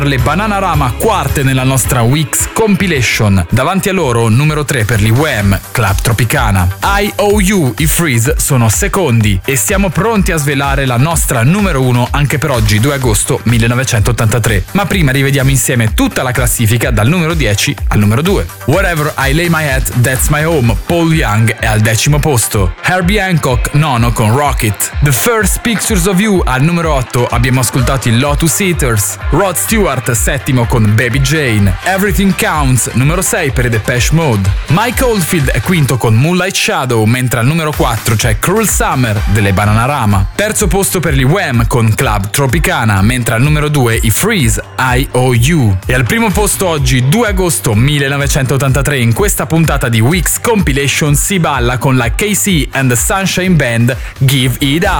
Le Bananarama quarte nella nostra Weeks Compilation. Davanti a loro numero 3 per gli Wham, Club Tropicana. IOU, i Freeze sono secondi e siamo pronti a svelare la nostra numero 1 anche per oggi, 2 agosto 1983. Ma prima rivediamo insieme tutta la classifica dal numero 10 al numero 2. Wherever I Lay My Head, That's My Home, Paul Young è al 10° posto. Herbie Hancock, nono con Rocket. The First Pictures of You al numero 8 abbiamo ascoltato i Lotus Eaters. Rod Stewart, 7° con Baby Jane. Everything Counts, numero 6 per i Depeche Mode. Mike Oldfield è quinto con Moonlight Shadow, mentre al numero 4 c'è Cruel Summer delle Bananarama. Terzo posto per gli Wham con Club Tropicana, mentre al numero 2 i Freeze, IOU. E al primo posto oggi, 2 agosto 1983, in questa puntata di Weeks Compilation si balla con la KC and the Sunshine Band, Give It Up.